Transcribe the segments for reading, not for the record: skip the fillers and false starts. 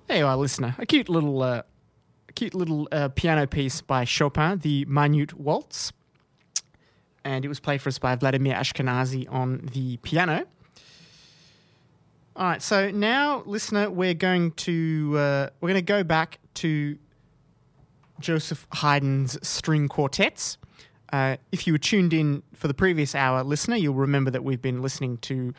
There you are, listener. A cute little piano piece by Chopin, the Minute Waltz. And it was played for us by Vladimir Ashkenazy on the piano. All right, so now, listener, we're going to go back to Joseph Haydn's string quartets. If you were tuned in for the previous hour, listener, you'll remember that we've been listening to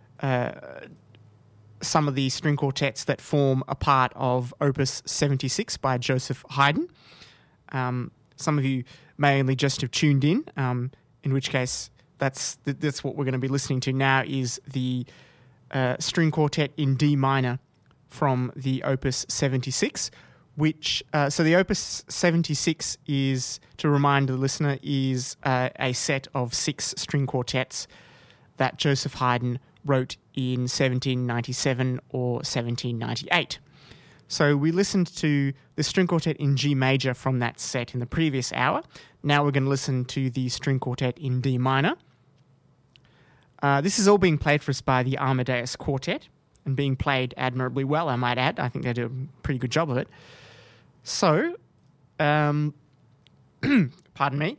some of the string quartets that form a part of Opus 76 by Joseph Haydn. Some of you may only just have tuned in which case that's what we're going to be listening to now is the string quartet in D minor from the Opus 76, so the Opus 76 is, to remind the listener, is a set of 6 string quartets that Joseph Haydn wrote in 1797 or 1798. So we listened to the string quartet in G major from that set in the previous hour. Now we're going to listen to the string quartet in D minor. This is all being played for us by the Amadeus Quartet and being played admirably well, I might add. I think they do a pretty good job of it. So, pardon me,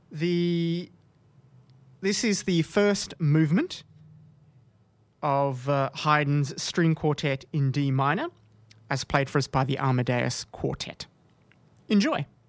this is the first movement of Haydn's string quartet in D minor, as played for us by the Amadeus Quartet. Enjoy.